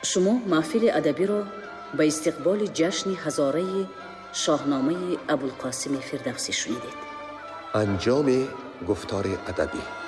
شما محفل ادبی را به استقبال جشن هزاره شاهنامه ابوالقاسم فردوسی شنیدید. انجام گفتار ادبی